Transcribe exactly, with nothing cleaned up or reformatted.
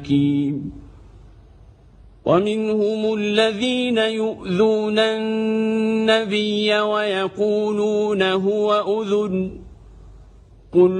ومنهم الذين يؤذون النبي ويقولون هو أذن قل